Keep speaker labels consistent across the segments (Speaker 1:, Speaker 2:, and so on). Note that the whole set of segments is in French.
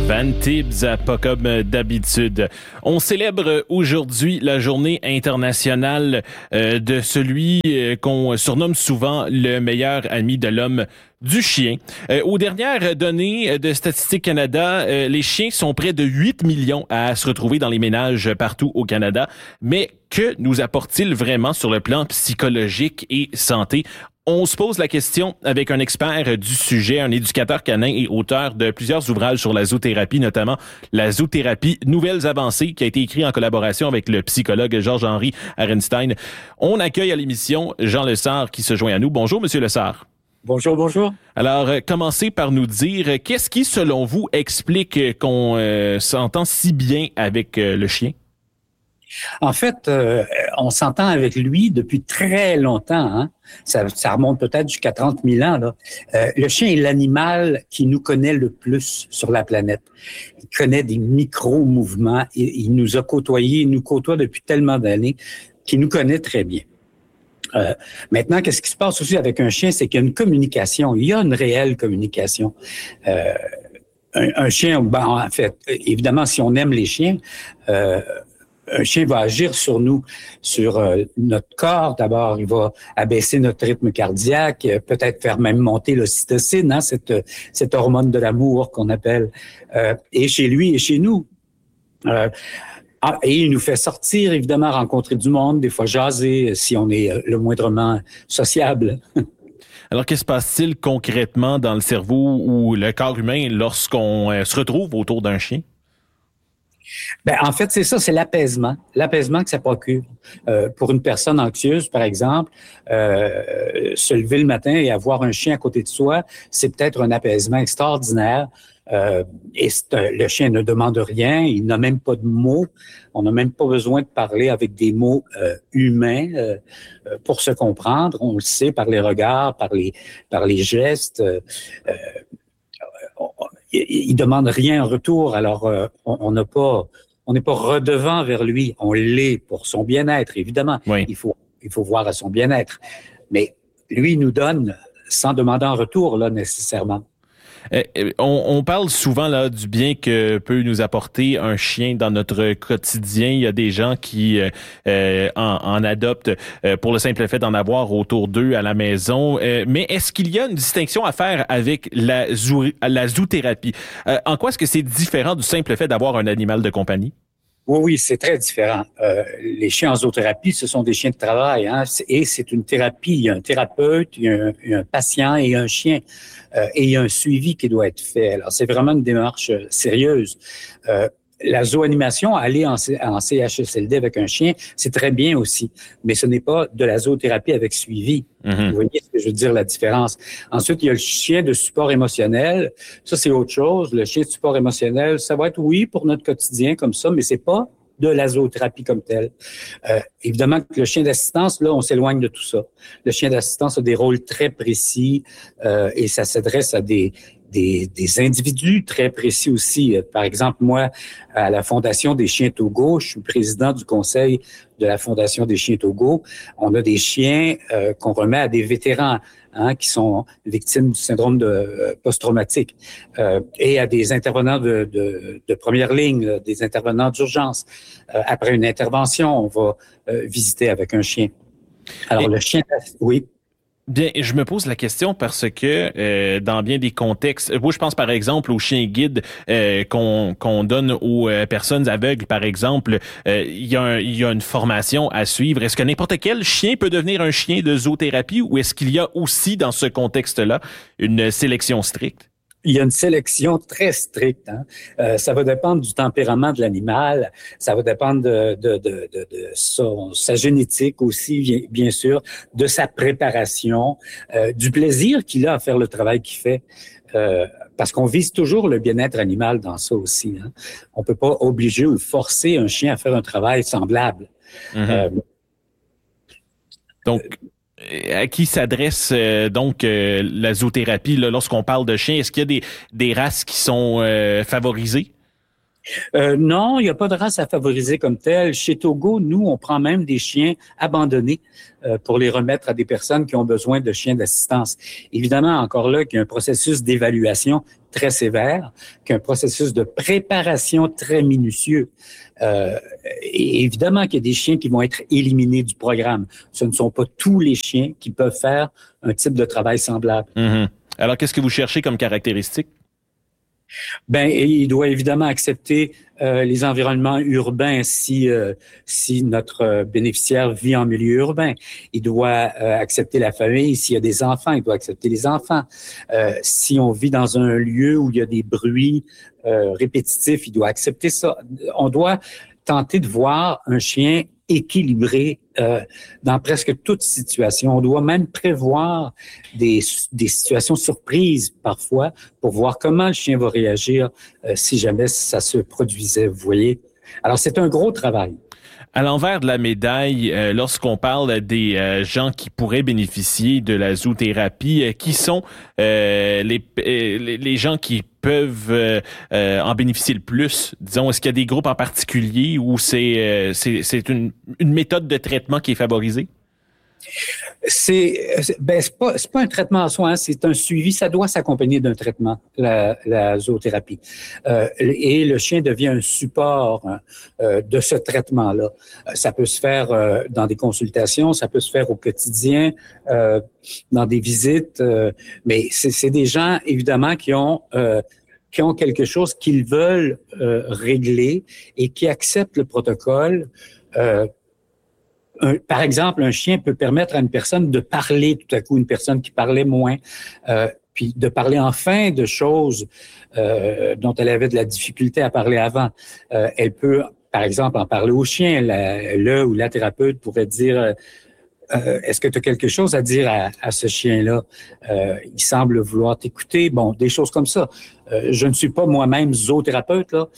Speaker 1: Van Tibbs, pas comme d'habitude. On célèbre aujourd'hui la journée internationale de celui qu'on surnomme souvent le meilleur ami de l'homme, du chien. Aux dernières données de Statistique Canada, les chiens sont près de 8 millions à se retrouver dans les ménages partout au Canada. Mais que nous apporte-t-il vraiment sur le plan psychologique et santé? On se pose la question avec un expert du sujet, un éducateur canin et auteur de plusieurs ouvrages sur la zoothérapie, notamment la zoothérapie Nouvelles Avancées, qui a été écrit en collaboration avec le psychologue Georges-Henri Arenstein. On accueille à l'émission Jean Lessard qui se joint à nous. Bonjour, Monsieur Lessard.
Speaker 2: Bonjour, bonjour.
Speaker 1: Alors, commencez par nous dire, qu'est-ce qui, selon vous, explique qu'on s'entend si bien avec le chien?
Speaker 2: En fait, on s'entend avec lui depuis très longtemps. Hein? Ça remonte peut-être jusqu'à 30 000 ans. Là. Le chien est l'animal qui nous connaît le plus sur la planète. Il connaît des micro-mouvements. Il nous a côtoyés, il nous côtoie depuis tellement d'années qu'il nous connaît très bien. Maintenant, qu'est-ce qui se passe aussi avec un chien? C'est qu'il y a une communication. Il y a une réelle communication. Un chien, en fait, évidemment, si on aime les chiens, un chien va agir sur nous, sur notre corps. D'abord, il va abaisser notre rythme cardiaque, peut-être faire même monter l'ocytocine, hein, cette hormone de l'amour qu'on appelle, et chez lui et chez nous. Et il nous fait sortir, évidemment, rencontrer du monde, des fois jaser, si on est le moindrement sociable.
Speaker 1: Alors, qu'est-ce qui se passe-t-il concrètement dans le cerveau ou le corps humain lorsqu'on se retrouve autour d'un chien?
Speaker 2: En fait, c'est ça, c'est l'apaisement. L'apaisement que ça procure. Pour une personne anxieuse, par exemple, se lever le matin et avoir un chien à côté de soi, c'est peut-être un apaisement extraordinaire. Le chien ne demande rien, il n'a même pas de mots. On n'a même pas besoin de parler avec des mots humains pour se comprendre. On le sait par les regards, par les gestes. Il demande rien en retour. Alors, on n'est pas redevant vers lui. On l'est pour son bien-être, évidemment.
Speaker 1: Oui.
Speaker 2: Il faut voir à son bien-être. Mais lui, il nous donne sans demander en retour, là, nécessairement.
Speaker 1: On parle souvent là du bien que peut nous apporter un chien dans notre quotidien. Il y a des gens qui en adoptent pour le simple fait d'en avoir autour d'eux à la maison. Mais est-ce qu'il y a une distinction à faire avec la zoothérapie? En quoi est-ce que c'est différent du simple fait d'avoir un animal de compagnie?
Speaker 2: Oui, c'est très différent. Les chiens en zoothérapie, ce sont des chiens de travail, hein, et c'est une thérapie. Il y a un thérapeute, il y a un patient et un chien, et il y a un suivi qui doit être fait. Alors, c'est vraiment une démarche sérieuse. La zooanimation, aller en CHSLD avec un chien, c'est très bien aussi, mais ce n'est pas de la zoothérapie avec suivi. Vous voyez ce que je veux dire, la différence. Ensuite, il y a le chien de support émotionnel. Ça, c'est autre chose. Le chien de support émotionnel, ça va être, oui, pour notre quotidien comme ça, mais c'est pas de la zoothérapie comme telle. Évidemment que le chien d'assistance, là, on s'éloigne de tout ça. Le chien d'assistance a des rôles très précis et ça s'adresse à des individus très précis aussi. Par exemple, moi, à la Fondation des chiens Togo, je suis président du conseil de la Fondation des chiens Togo. On a des chiens qu'on remet à des vétérans qui sont victimes du syndrome de post-traumatique et à des intervenants de première ligne, des intervenants d'urgence. Après une intervention, on va visiter avec un chien. Alors, le chien... Oui.
Speaker 1: Bien, je me pose la question parce que dans bien des contextes, moi je pense par exemple aux chiens guides qu'on donne aux personnes aveugles, par exemple, il y a une formation à suivre. Est-ce que n'importe quel chien peut devenir un chien de zoothérapie ou est-ce qu'il y a aussi dans ce contexte-là une sélection stricte?
Speaker 2: Il y a une sélection très stricte. Hein. Ça va dépendre du tempérament de l'animal, ça va dépendre de sa génétique aussi, bien sûr, de sa préparation, du plaisir qu'il a à faire le travail qu'il fait. Parce qu'on vise toujours le bien-être animal dans ça aussi. Hein. On peut pas obliger ou forcer un chien à faire un travail semblable.
Speaker 1: Donc, à qui s'adresse la zoothérapie là, lorsqu'on parle de chiens? Est-ce qu'il y a des races qui sont favorisées?
Speaker 2: Non, il n'y a pas de race à favoriser comme telle. Chez Togo, nous, on prend même des chiens abandonnés pour les remettre à des personnes qui ont besoin de chiens d'assistance. Évidemment, encore là, qu'il y a un processus d'évaluation très sévère, qu'un processus de préparation très minutieux. Et évidemment qu'il y a des chiens qui vont être éliminés du programme. Ce ne sont pas tous les chiens qui peuvent faire un type de travail semblable.
Speaker 1: Mm-hmm. Alors, qu'est-ce que vous cherchez comme caractéristique?
Speaker 2: Ben, il doit évidemment accepter les environnements urbains si notre bénéficiaire vit en milieu urbain. Il doit accepter la famille. S'il y a des enfants, il doit accepter les enfants. Si on vit dans un lieu où il y a des bruits répétitifs, il doit accepter ça. On doit tenter de voir un chien équilibré dans presque toute situation. On doit même prévoir des situations surprises parfois pour voir comment le chien va réagir si jamais ça se produisait, vous voyez. Alors, c'est un gros travail.
Speaker 1: À l'envers de la médaille, lorsqu'on parle des gens qui pourraient bénéficier de la zoothérapie, qui sont les gens qui peuvent en bénéficier le plus? Disons, est-ce qu'il y a des groupes en particulier où c'est une méthode de traitement qui est favorisée?
Speaker 2: C'est pas un traitement en soi, hein, c'est un suivi. Ça doit s'accompagner d'un traitement, la zoothérapie. Et le chien devient un support de ce traitement-là. Ça peut se faire dans des consultations, ça peut se faire au quotidien, dans des visites, mais c'est des gens, évidemment, qui ont quelque chose qu'ils veulent régler et qui acceptent le protocole. Par exemple, un chien peut permettre à une personne de parler tout à coup, une personne qui parlait moins, puis de parler enfin de choses dont elle avait de la difficulté à parler avant. Elle peut, par exemple, en parler au chien. Le ou la thérapeute pourrait dire est-ce que tu as quelque chose à dire à ce chien-là? Il semble vouloir t'écouter. Bon, des choses comme ça. Je ne suis pas moi-même zoothérapeute, là.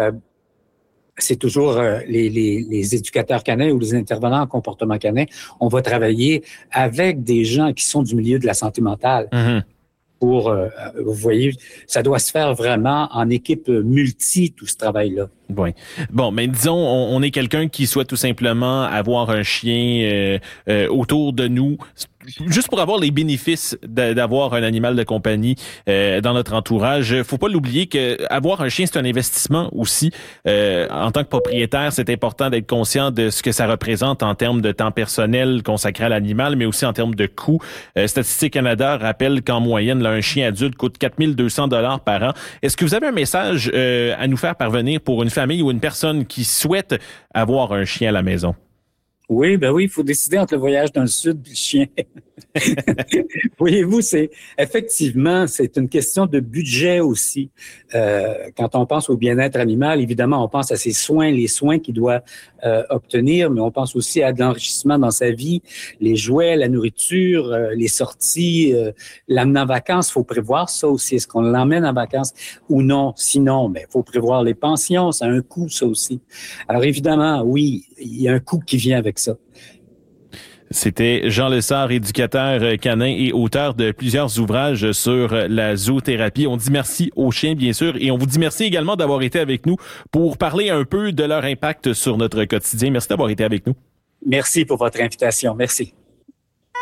Speaker 2: C'est toujours les éducateurs canins ou les intervenants en comportement canin. On va travailler avec des gens qui sont du milieu de la santé mentale.
Speaker 1: Mm-hmm.
Speaker 2: Pour, vous voyez, ça doit se faire vraiment en équipe multi, tout ce travail-là.
Speaker 1: Oui. Bon, mais disons, on est quelqu'un qui souhaite tout simplement avoir un chien autour de nous, juste pour avoir les bénéfices d'avoir un animal de compagnie dans notre entourage. Faut pas l'oublier que avoir un chien, c'est un investissement aussi. En tant que propriétaire, c'est important d'être conscient de ce que ça représente en termes de temps personnel consacré à l'animal, mais aussi en termes de coûts. Statistique Canada rappelle qu'en moyenne, là, un chien adulte coûte 4 200 $ par an. Est-ce que vous avez un message à nous faire parvenir pour une famille ou une personne qui souhaite avoir un chien à la maison?
Speaker 2: Oui, il faut décider entre le voyage dans le sud et le chien. Voyez-vous, c'est une question de budget aussi. Quand on pense au bien-être animal, évidemment, on pense à ses soins, les soins qu'il doit obtenir, mais on pense aussi à de l'enrichissement dans sa vie, les jouets, la nourriture, les sorties, l'amener en vacances. Il faut prévoir ça aussi. Est-ce qu'on l'emmène en vacances ou non? Sinon, il faut prévoir les pensions. Ça a un coût, ça aussi. Alors évidemment, oui, il y a un coût qui vient avec ça.
Speaker 1: C'était Jean Lessard, éducateur canin et auteur de plusieurs ouvrages sur la zoothérapie. On dit merci aux chiens, bien sûr, et on vous dit merci également d'avoir été avec nous pour parler un peu de leur impact sur notre quotidien. Merci d'avoir été avec nous.
Speaker 2: Merci pour votre invitation. Merci.